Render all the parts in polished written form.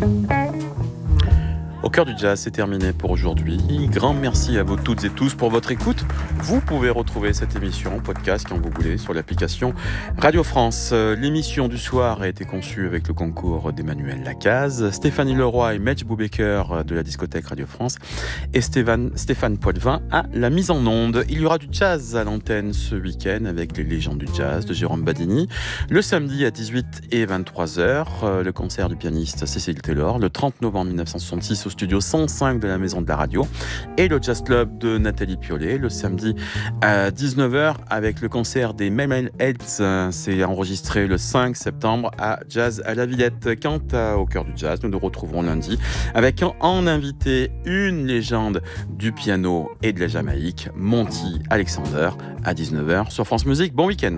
Au cœur du jazz, c'est terminé pour aujourd'hui. Grand merci à vous toutes et tous pour votre écoute. Vous pouvez retrouver cette émission en podcast quand vous voulez sur l'application Radio France. L'émission du soir a été conçue avec le concours d'Emmanuel Lacaze, Stéphanie Leroy et Medj Boubaker de la discothèque Radio France et Stéphane Poitvin à la mise en onde. Il y aura du jazz à l'antenne ce week-end avec les légendes du jazz de Jérôme Badini. Le samedi à 18 et 23h, le concert du pianiste Cécile Taylor. Le 30 novembre 1966 au studio 105 de la Maison de la Radio et le Jazz Club de Nathalie Piollet le samedi à 19h avec le concert des Mamel Heads. C'est enregistré le 5 septembre à Jazz à la Villette. Quant au cœur du jazz, nous nous retrouverons lundi avec en invité une légende du piano et de la Jamaïque, Monty Alexander, à 19h sur France Musique. Bon week-end.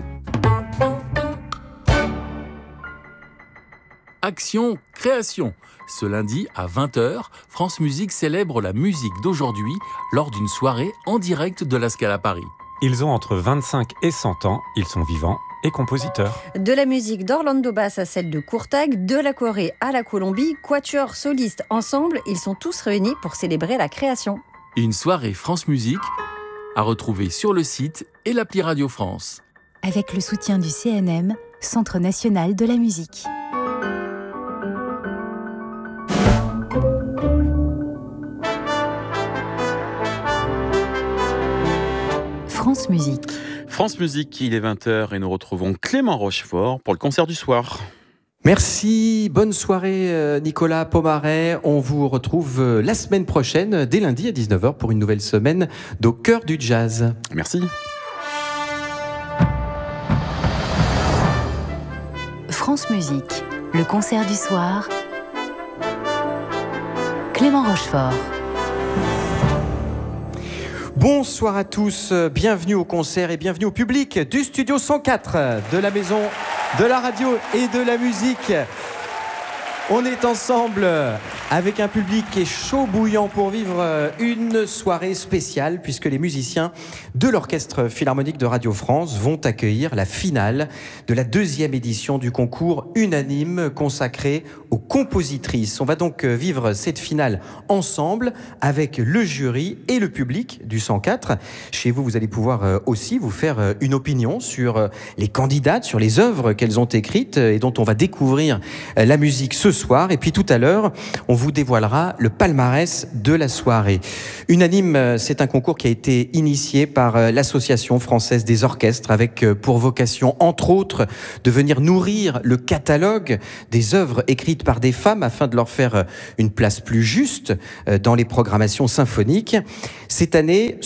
Action Création. Ce lundi à 20h, France Musique célèbre la musique d'aujourd'hui lors d'une soirée en direct de la Scala Paris. Ils ont entre 25 et 100 ans, ils sont vivants et compositeurs. De la musique d'Orlando Bass à celle de Courtag, de la Corée à la Colombie, quatuor, solistes, ensemble, ils sont tous réunis pour célébrer la création. Une soirée France Musique à retrouver sur le site et l'appli Radio France. Avec le soutien du CNM, Centre National de la Musique. France Musique. France Musique, il est 20h et nous retrouvons Clément Rochefort pour le concert du soir. Merci, bonne soirée Nicolas Pomaret. On vous retrouve la semaine prochaine, dès lundi à 19h pour une nouvelle semaine d'Au cœur du jazz. Merci. France Musique, le concert du soir. Clément Rochefort. Bonsoir à tous, bienvenue au concert et bienvenue au public du Studio 104 de la Maison de la Radio et de la Musique. On est ensemble avec un public qui est chaud bouillant pour vivre une soirée spéciale puisque les musiciens de l'Orchestre Philharmonique de Radio France vont accueillir la finale de la 2e édition du concours unanime consacré aux compositrices. On va donc vivre cette finale ensemble avec le jury et le public du 104. Chez vous, vous allez pouvoir aussi vous faire une opinion sur les candidates, sur les œuvres qu'elles ont écrites et dont on va découvrir la musique ce soir. Et puis tout à l'heure, on vous dévoilera le palmarès de la soirée. Unanime, c'est un concours qui a été initié par l'Association française des orchestres avec pour vocation, entre autres, de venir nourrir le catalogue des œuvres écrites par des femmes afin de leur faire une place plus juste dans les programmations symphoniques. Cette année,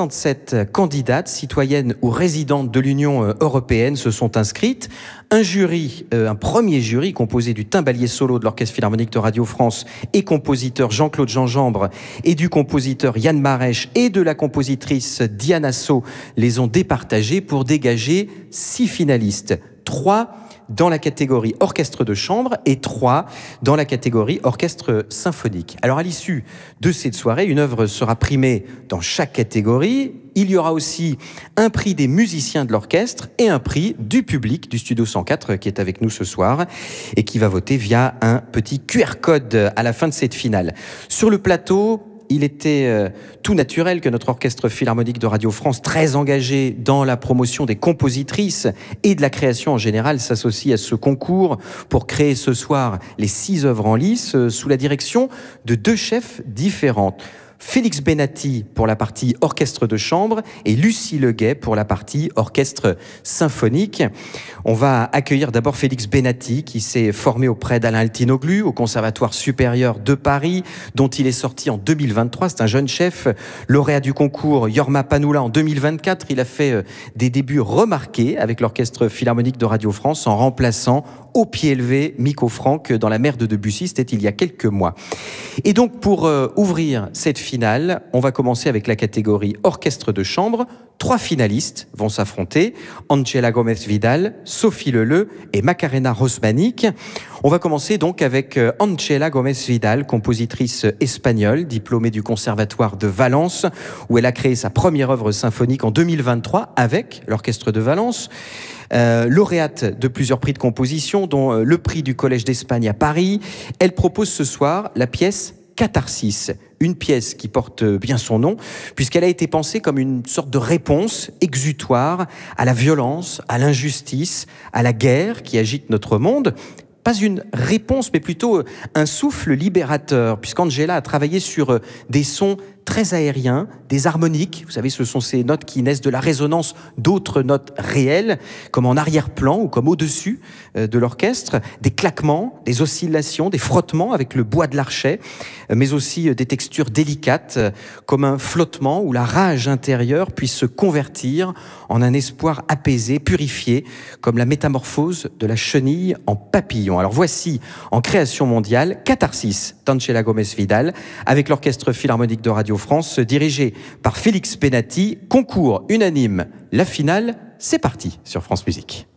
67 candidates, citoyennes ou résidentes de l'Union européenne se sont inscrites. Un jury, un premier jury composé du timbalier solo de l'Orchestre Philharmonique de Radio France et compositeur Jean-Claude Janjambre et du compositeur Yann Marèche et de la compositrice Diana So les ont départagés pour dégager 6 finalistes. 3 dans la catégorie orchestre de chambre et 3 dans la catégorie orchestre symphonique. Alors à l'issue de cette soirée, une œuvre sera primée dans chaque catégorie. Il y aura aussi un prix des musiciens de l'orchestre et un prix du public du Studio 104 qui est avec nous ce soir et qui va voter via un petit QR code à la fin de cette finale. Sur le plateau, il était tout naturel que notre orchestre philharmonique de Radio France, très engagé dans la promotion des compositrices et de la création en général, s'associe à ce concours pour créer ce soir les 6 œuvres en lice sous la direction de 2 chefs différents. Félix Benatti pour la partie orchestre de chambre et Lucie Leguet pour la partie orchestre symphonique. On va accueillir d'abord Félix Benatti qui s'est formé auprès d'Alain Altinoglu au Conservatoire supérieur de Paris dont il est sorti en 2023. C'est un jeune chef, lauréat du concours Jorma Panula en 2024. Il a fait des débuts remarqués avec l'Orchestre Philharmonique de Radio France en remplaçant au pied levé Miko Franck dans La Mer de Debussy. C'était il y a quelques mois. Et donc pour ouvrir cette finale, finale. On va commencer avec la catégorie orchestre de chambre. 3 finalistes vont s'affronter. Ángela Gómez Vidal, Sophie Leleu et Macarena Rosmanic. On va commencer donc avec Ángela Gómez Vidal, compositrice espagnole, diplômée du Conservatoire de Valence, où elle a créé sa première œuvre symphonique en 2023 avec l'Orchestre de Valence. Lauréate de plusieurs prix de composition, dont le prix du Collège d'Espagne à Paris. Elle propose ce soir la pièce Catharsis, une pièce qui porte bien son nom, puisqu'elle a été pensée comme une sorte de réponse exutoire à la violence, à l'injustice, à la guerre qui agite notre monde. Pas une réponse, mais plutôt un souffle libérateur, puisqu'Ángela a travaillé sur des sons très aériens, des harmoniques. Vous savez, ce sont ces notes qui naissent de la résonance d'autres notes réelles, comme en arrière-plan ou comme au-dessus de l'orchestre, des claquements, des oscillations, des frottements avec le bois de l'archet, mais aussi des textures délicates, comme un flottement où la rage intérieure puisse se convertir en un espoir apaisé, purifié, comme la métamorphose de la chenille en papillon. Alors voici, en création mondiale, Catharsis d'Ángela Gómez Vidal, avec l'Orchestre Philharmonique de Radio France, dirigé par Félix Penati, concours unanime. La finale, c'est parti sur France Musique.